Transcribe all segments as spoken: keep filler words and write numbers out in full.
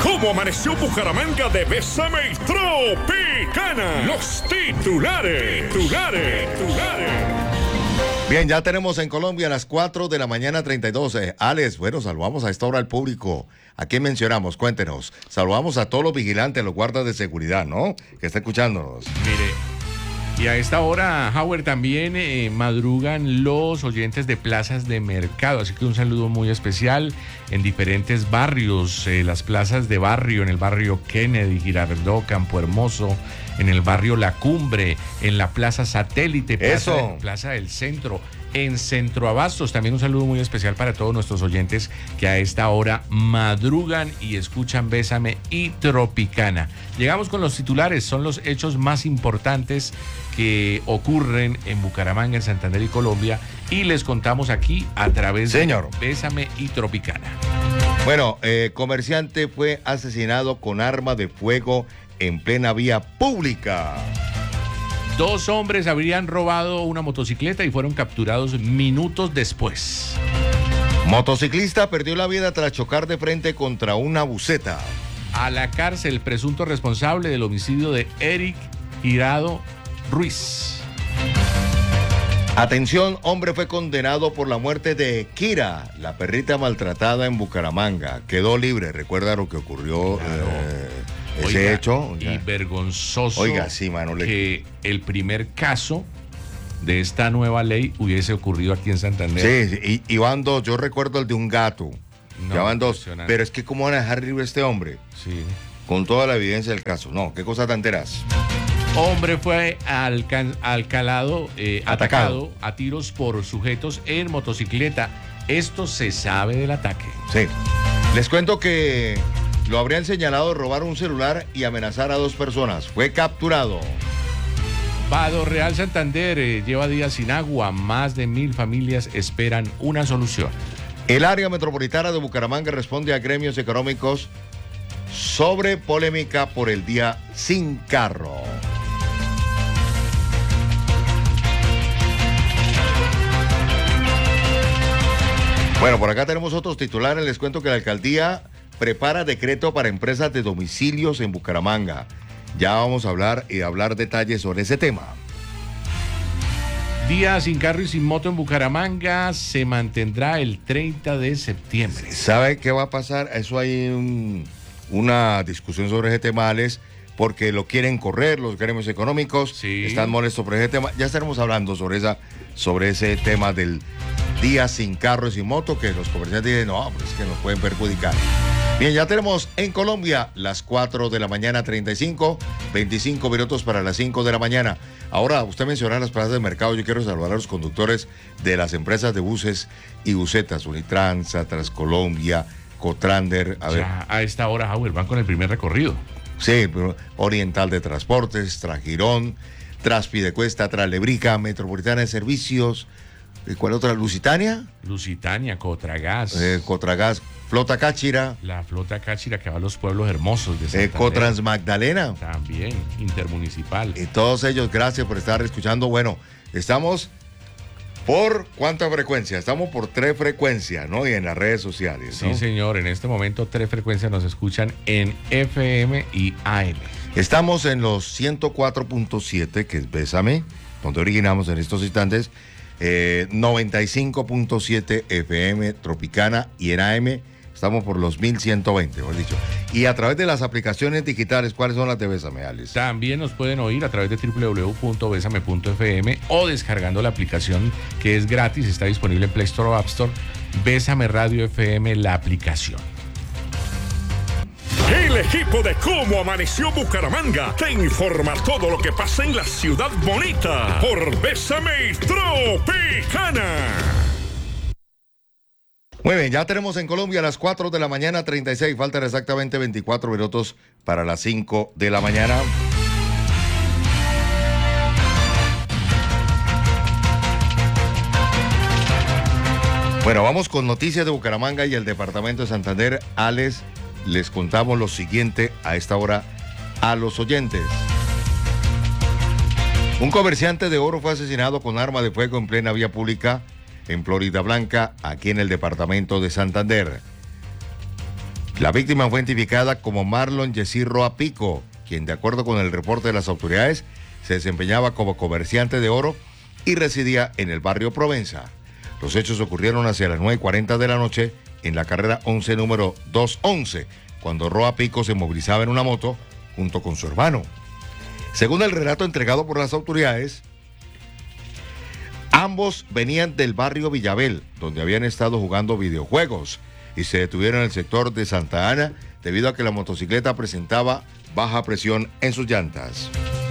¿Cómo amaneció Bucaramanga de Bésame y Tropicana? Los titulares, titulares, titulares. Bien, ya tenemos en Colombia a las cuatro de la mañana treinta y dos. Eh, Alex, bueno, saludamos a esta hora al público. ¿A quién mencionamos? Cuéntenos. Saludamos a todos los vigilantes, los guardas de seguridad, ¿no? Que está escuchándonos. Mire, y a esta hora, Howard, también eh, madrugan los oyentes de plazas de mercado. Así que un saludo muy especial en diferentes barrios, eh, las plazas de barrio, en el barrio Kennedy, Girardot, Campo Hermoso, en el barrio La Cumbre, en la Plaza Satélite, Plaza, Eso. Plaza del Centro, en Centro Abastos. También un saludo muy especial para todos nuestros oyentes que a esta hora madrugan y escuchan Bésame y Tropicana. Llegamos con los titulares, son los hechos más importantes que ocurren en Bucaramanga, en Santander y Colombia, y les contamos aquí a través Señor. de Bésame y Tropicana. Bueno, eh, comerciante fue asesinado con arma de fuego en plena vía pública. Dos hombres habrían robado una motocicleta y fueron capturados minutos después. Motociclista perdió la vida tras chocar de frente contra una buseta. A la cárcel, presunto responsable del homicidio de Eric Girado Ruiz. Atención, hombre fue condenado por la muerte de Kira, la perrita maltratada en Bucaramanga. Quedó libre, recuerda lo que ocurrió, Claro. eh, ese Oiga, hecho. Oiga. Y vergonzoso. Oiga, sí, mano, le- que el primer caso de esta nueva ley hubiese ocurrido aquí en Santander. Sí, sí, y, y van dos, yo recuerdo el de un gato. No, ya van dos, impresionante. pero es que cómo van a dejar libre a este hombre Sí. con toda la evidencia del caso. No, qué cosa tan tenaz. Hombre fue alcan- alcalado, eh, Atacado. atacado a tiros por sujetos en motocicleta. Esto se sabe del ataque. Sí. Les cuento que lo habrían señalado de robar un celular y amenazar a dos personas. Fue capturado. Vado Real Santander eh, lleva días sin agua. Más de mil familias esperan una solución. El área metropolitana de Bucaramanga responde a gremios económicos sobre polémica por el día sin carro. Bueno, por acá tenemos otros titulares. Les cuento que la alcaldía prepara decreto para empresas de domicilios en Bucaramanga. Ya vamos a hablar y hablar detalles sobre ese tema. Día sin carro y sin moto en Bucaramanga se mantendrá el treinta de septiembre. ¿Sabe qué va a pasar? Eso hay un- una discusión sobre ese tema, Alex, porque lo quieren correr los gremios económicos, Sí. están molestos por ese tema. Ya estaremos hablando sobre esa, sobre ese tema del día sin carro y sin moto, que los comerciantes dicen, no, pero es que nos pueden perjudicar. Bien, ya tenemos en Colombia las cuatro de la mañana, treinta y cinco, veinticinco minutos para las cinco de la mañana. Ahora, usted mencionó las plazas de mercado, yo quiero saludar a los conductores de las empresas de buses y busetas, Unitransa, Transcolombia, Cotrander, a ver, Ya a esta hora, Howard, van con el primer recorrido. sí, pero Oriental de Transportes, Tragirón, Traspidecuesta, Tralebrica, Metropolitana de Servicios, ¿y cuál otra? Lusitania, Lusitania, Cotragas, eh, Cotragas, Flota Cáchira, la flota Cáchira que va a los pueblos hermosos de eh, Santander. Cotrans Magdalena. También, intermunicipal. Y todos ellos, gracias por estar escuchando. Bueno, estamos por ¿cuánta frecuencia? Estamos por tres frecuencias, ¿no? Y en las redes sociales, ¿no? Sí, señor, en este momento tres frecuencias nos escuchan en F M y A M. Estamos en los ciento cuatro punto siete, que es Bésame, donde originamos en estos instantes, eh, noventa y cinco punto siete F M Tropicana, y en A M estamos por los mil ciento veinte, mejor dicho. Y a través de las aplicaciones digitales, ¿cuáles son las de Bésame, Alex? También nos pueden oír a través de doble u doble u doble u punto besame punto f m o descargando la aplicación que es gratis, está disponible en Play Store o App Store. Bésame Radio F M, la aplicación. El equipo de Cómo Amaneció Bucaramanga te informa todo lo que pasa en la ciudad bonita por Bésame y Tropicana. Muy bien, ya tenemos en Colombia a las cuatro de la mañana, treinta y seis, faltan exactamente veinticuatro minutos para las cinco de la mañana. Bueno, vamos con noticias de Bucaramanga y el departamento de Santander. Alex, les contamos lo siguiente a esta hora a los oyentes. Un comerciante de oro fue asesinado con arma de fuego en plena vía pública en Florida Blanca, aquí en el departamento de Santander. La víctima fue identificada como Marlon Yesir Roa Pico, quien, de acuerdo con el reporte de las autoridades, se desempeñaba como comerciante de oro y residía en el barrio Provenza. Los hechos ocurrieron hacia las nueve y cuarenta de la noche en la carrera once número doscientos once, cuando Roa Pico se movilizaba en una moto junto con su hermano. Según el relato entregado por las autoridades, ambos venían del barrio Villabel, donde habían estado jugando videojuegos, y se detuvieron en el sector de Santa Ana debido a que la motocicleta presentaba baja presión en sus llantas.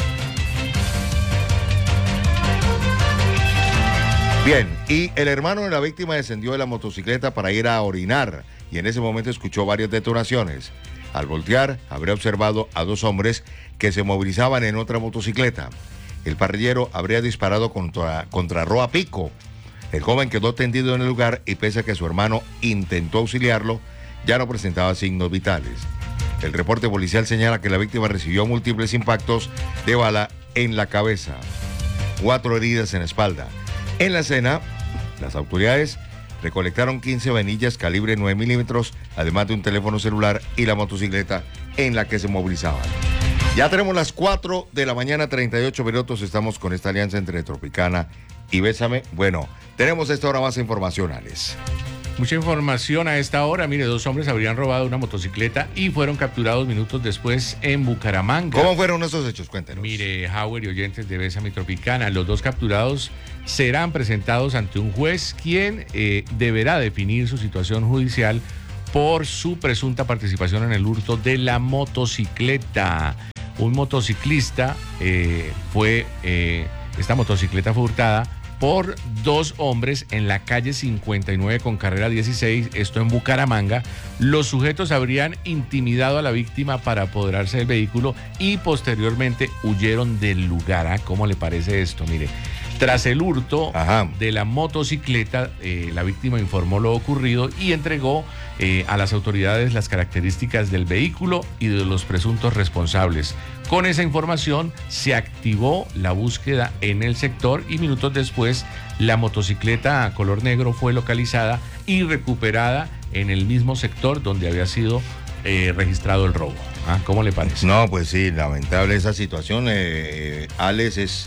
Bien, y el hermano de la víctima descendió de la motocicleta para ir a orinar y en ese momento escuchó varias detonaciones. Al voltear, habría observado a dos hombres que se movilizaban en otra motocicleta. El parrillero habría disparado contra, contra Roa Pico. El joven quedó tendido en el lugar y pese a que su hermano intentó auxiliarlo, ya no presentaba signos vitales. El reporte policial señala que la víctima recibió múltiples impactos de bala en la cabeza, cuatro heridas en la espalda. En la escena, las autoridades recolectaron quince vainillas calibre nueve milímetros, además de un teléfono celular y la motocicleta en la que se movilizaban. Ya tenemos las cuatro de la mañana, treinta y ocho minutos, estamos con esta alianza entre Tropicana y Bésame. Bueno, tenemos a esta hora más información, Alex. Mucha información a esta hora. Mire, dos hombres habrían robado una motocicleta y fueron capturados minutos después en Bucaramanga. ¿Cómo fueron esos hechos? Cuéntenos. Mire, Howard y oyentes de Bésame Tropicana, los dos capturados serán presentados ante un juez quien eh, deberá definir su situación judicial por su presunta participación en el hurto de la motocicleta. Un motociclista eh, fue, eh, esta motocicleta fue hurtada por dos hombres en la calle cincuenta y nueve con carrera dieciséis, esto en Bucaramanga. Los sujetos habrían intimidado a la víctima para apoderarse del vehículo y posteriormente huyeron del lugar. ¿Ah? ¿Cómo le parece esto? Mire, tras el hurto Ajá. de la motocicleta, eh, la víctima informó lo ocurrido y entregó eh, a las autoridades las características del vehículo y de los presuntos responsables. Con esa información se activó la búsqueda en el sector y minutos después la motocicleta a color negro fue localizada y recuperada en el mismo sector donde había sido eh, registrado el robo. ¿Ah? ¿Cómo le parece? No, pues sí, lamentable esa situación. Eh, Alex, es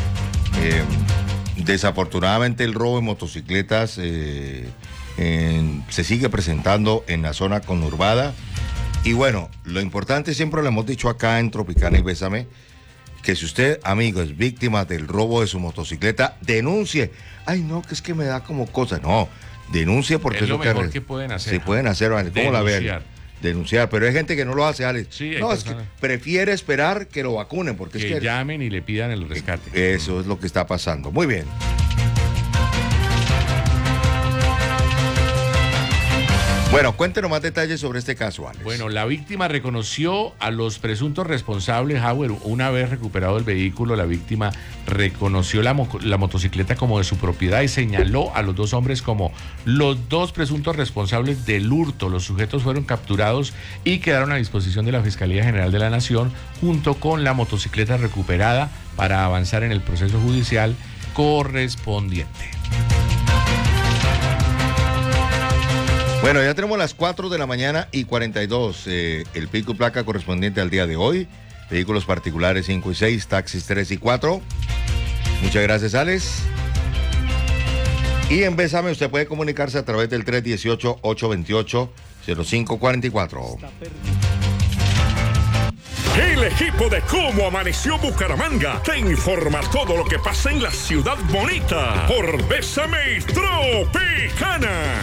eh, desafortunadamente el robo de motocicletas eh, en, se sigue presentando en la zona conurbada. Y bueno, lo importante, siempre lo hemos dicho acá en Tropicana y Bésame, que si usted, amigo, es víctima del robo de su motocicleta, denuncie. Ay, no, que es que me da como cosa. No, denuncie porque es lo es lo mejor que, que pueden hacer. Se pueden hacer, ¿cómo denunciar. la ven? Denunciar, pero hay gente que no lo hace, Alex. Sí, no, es que prefiere esperar que lo vacunen, porque que es que llamen y le pidan el rescate. Eso es lo que está pasando. Muy bien. Bueno, cuéntenos más detalles sobre este caso, Alex. Bueno, la víctima reconoció a los presuntos responsables, Howard. Una vez recuperado el vehículo, la víctima reconoció la, mo la motocicleta como de su propiedad y señaló a los dos hombres como los dos presuntos responsables del hurto. Los sujetos fueron capturados y quedaron a disposición de la Fiscalía General de la Nación junto con la motocicleta recuperada para avanzar en el proceso judicial correspondiente. Bueno, ya tenemos las cuatro de la mañana y cuarenta y dos. Eh, el pico y placa correspondiente al día de hoy. Vehículos particulares cinco y seis, taxis tres y cuatro. Muchas gracias, Alex. Y en Bésame usted puede comunicarse a través del tres uno ocho, ocho dos ocho, cero cinco cuatro cuatro. El equipo de Cómo Amaneció Bucaramanga te informa todo lo que pasa en la ciudad bonita por Bésame Tropicana.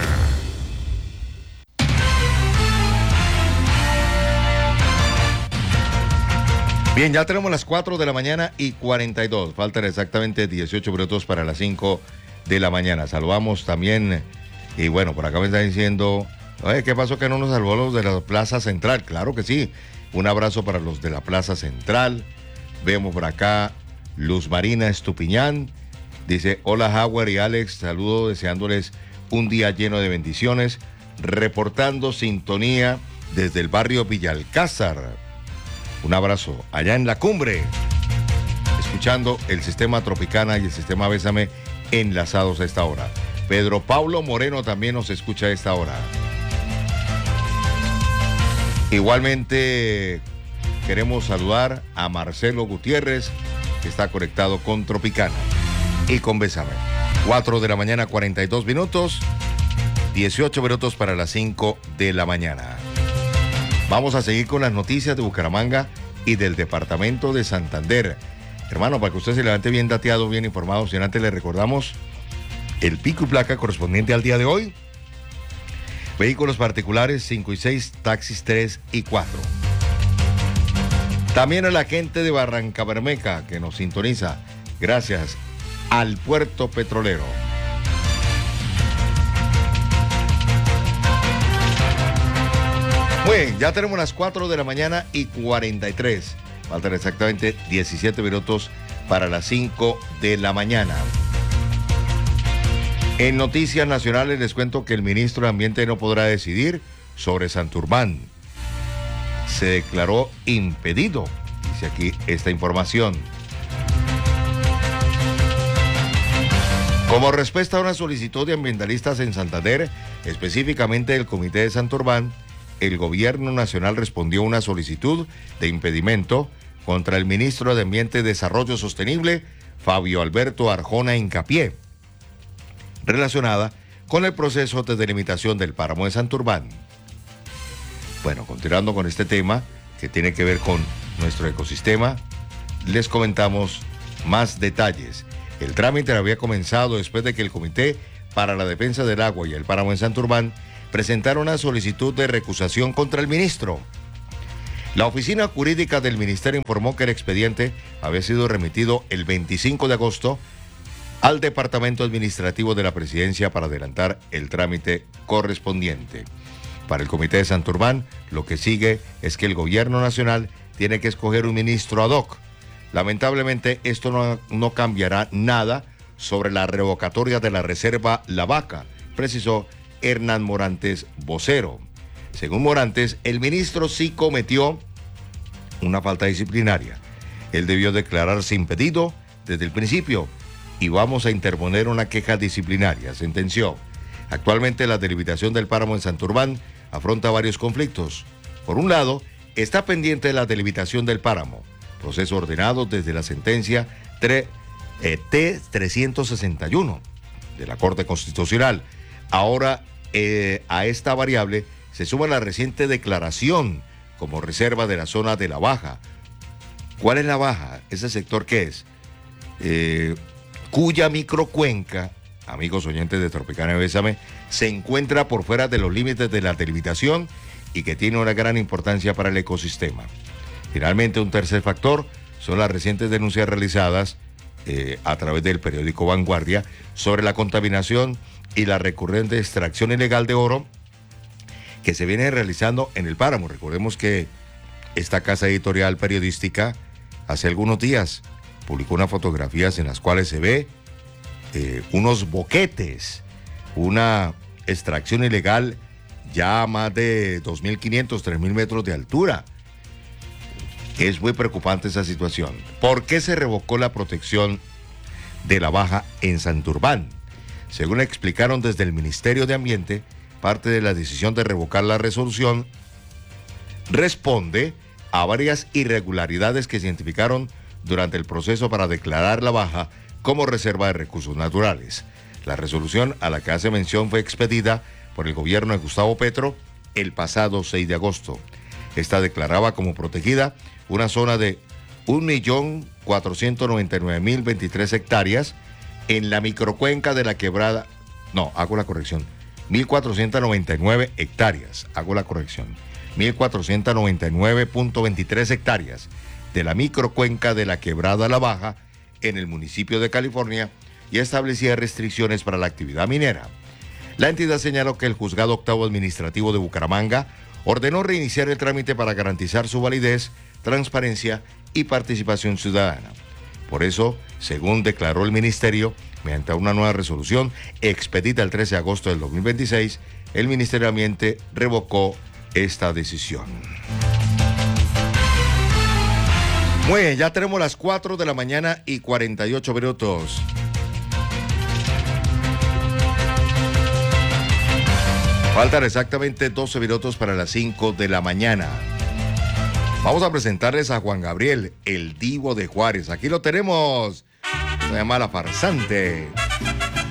Bien, ya tenemos las cuatro de la mañana y cuarenta y dos. Faltan exactamente dieciocho minutos para las cinco de la mañana. Saludamos también, y bueno, por acá me está diciendo, oye, ¿qué pasó que no nos salvó los de la Plaza Central? Claro que sí. Un abrazo para los de la Plaza Central. Vemos por acá Luz Marina Estupiñán. Dice, hola Howard y Alex, saludo deseándoles un día lleno de bendiciones. Reportando sintonía desde el barrio Villalcázar. Un abrazo allá en la cumbre, escuchando el sistema Tropicana y el sistema Bésame enlazados a esta hora. Pedro Pablo Moreno también nos escucha a esta hora. Igualmente queremos saludar a Marcelo Gutiérrez, que está conectado con Tropicana y con Bésame. cuatro de la mañana, cuarenta y dos minutos, dieciocho minutos para las cinco de la mañana. Vamos a seguir con las noticias de Bucaramanga y del departamento de Santander. Hermano, para que usted se levante bien dateado, bien informado, si antes le recordamos el pico y placa correspondiente al día de hoy. Vehículos particulares cinco y seis, taxis tres y cuatro. También a la gente de Barranca Bermeja que nos sintoniza, gracias al puerto petrolero. Muy bien, ya tenemos las cuatro de la mañana y cuarenta y tres. Faltan exactamente diecisiete minutos para las cinco de la mañana. En noticias nacionales les cuento que el ministro de Ambiente no podrá decidir sobre Santurbán. Se declaró impedido, dice aquí esta información. Como respuesta a una solicitud de ambientalistas en Santander, específicamente del Comité de Santurbán, el Gobierno Nacional respondió a una solicitud de impedimento contra el ministro de Ambiente y Desarrollo Sostenible, Fabio Alberto Arjona Hincapié, relacionada con el proceso de delimitación del páramo de Santurbán. Bueno, continuando con este tema que tiene que ver con nuestro ecosistema, les comentamos más detalles. El trámite había comenzado después de que el Comité para la Defensa del Agua y el Páramo en Santurbán presentara una solicitud de recusación contra el ministro. La oficina jurídica del ministerio informó que el expediente había sido remitido el veinticinco de agosto al Departamento Administrativo de la Presidencia para adelantar el trámite correspondiente. Para el Comité de Santurbán, lo que sigue es que el Gobierno Nacional tiene que escoger un ministro ad hoc. Lamentablemente, esto no, no cambiará nada sobre la revocatoria de la reserva La Vaca, precisó Hernán Morantes, vocero. Según Morantes, el ministro sí cometió una falta disciplinaria. Él debió declararse impedido desde el principio y vamos a interponer una queja disciplinaria, sentenció. Actualmente la delimitación del páramo en Santurbán afronta varios conflictos. Por un lado, está pendiente la delimitación del páramo, proceso ordenado desde la sentencia T trescientos sesenta y uno de la Corte Constitucional. Ahora, eh, a esta variable se suma la reciente declaración como reserva de la zona de la Baja. ¿Cuál es la Baja? ¿Ese sector qué es? Eh, cuya microcuenca, amigos oyentes de Tropicana y Bésame, se encuentra por fuera de los límites de la delimitación y que tiene una gran importancia para el ecosistema. Finalmente, un tercer factor son las recientes denuncias realizadas eh, a través del periódico Vanguardia sobre la contaminación y la recurrente extracción ilegal de oro que se viene realizando en el páramo. Recordemos que esta casa editorial periodística hace algunos días publicó unas fotografías en las cuales se ve eh, unos boquetes, una extracción ilegal ya a más de dos mil quinientos, tres mil metros de altura. Es muy preocupante esa situación. ¿Por qué se revocó la protección de la Baja en Santurbán? Según explicaron desde el Ministerio de Ambiente, parte de la decisión de revocar la resolución responde a varias irregularidades que se identificaron durante el proceso para declarar la Baja como reserva de recursos naturales. La resolución a la que hace mención fue expedida por el gobierno de Gustavo Petro el pasado seis de agosto. Esta declaraba como protegida una zona de un millón cuatrocientos noventa y nueve mil veintitrés hectáreas en la microcuenca de la quebrada, no, hago la corrección, mil cuatrocientos noventa y nueve hectáreas, hago la corrección, mil cuatrocientos noventa y nueve punto veintitrés hectáreas de la microcuenca de la quebrada La Baja en el municipio de California y establecía restricciones para la actividad minera. La entidad señaló que el Juzgado Octavo Administrativo de Bucaramanga ordenó reiniciar el trámite para garantizar su validez, transparencia y participación ciudadana. Por eso, según declaró el Ministerio, mediante una nueva resolución expedita el trece de agosto del dos mil veintiséis, el Ministerio de Ambiente revocó esta decisión. Muy bien, ya tenemos las cuatro de la mañana y cuarenta y ocho minutos. Faltan exactamente doce minutos para las cinco de la mañana. Vamos a presentarles a Juan Gabriel, el divo de Juárez. Aquí lo tenemos. Se llama La Farsante.